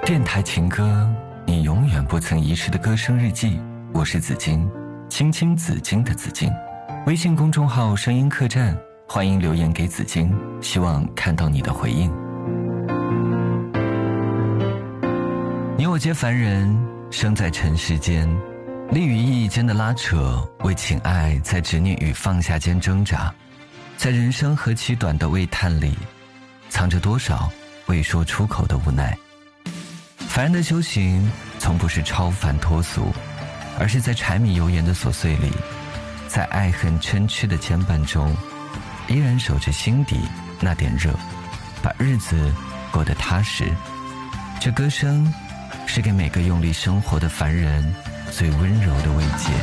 电台情歌，你永远不曾遗失的歌声日记。我是紫金，青青紫金的紫金。微信公众号声音客栈，欢迎留言给紫金，希望看到你的回应。你我皆凡人，生在尘世间，利与义间的拉扯，为情爱在执念与放下间挣扎。在人生何其短的喟叹里，藏着多少未说出口的无奈。凡人的修行从不是超凡脱俗，而是在柴米油盐的琐碎里，在爱恨嗔痴的牵绊中，依然守着心底那点热，把日子过得踏实。这歌声是给每个用力生活的凡人最温柔的慰藉。